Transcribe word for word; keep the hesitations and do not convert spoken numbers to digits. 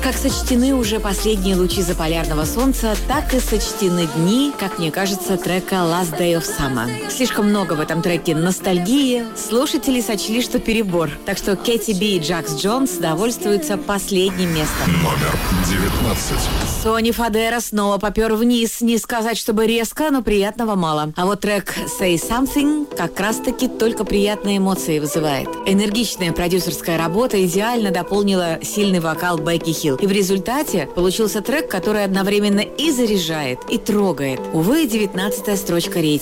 Как сочтены уже последние лучи заполярного солнца, так и сочтены дни, как мне кажется, трека «Last Day of Summer». Слишком много в этом треке ностальгии. Слушатели сочли, что перебор. Так что Кэти Би и Джакс Джонс довольствуются последним местом. Номер девятнадцать. Сони Фадера снова попер вниз. Не сказать, чтобы резко, но приятного мало. А вот трек «Say Something» как раз-таки только приятные эмоции вызывает. Энергичная продюсерская работа идеально дополнила сильный вокал Бекки Хилл. И в результате получился трек, который одновременно и заряжает, и трогает. Увы, девятнадцатая строчка рейтинга.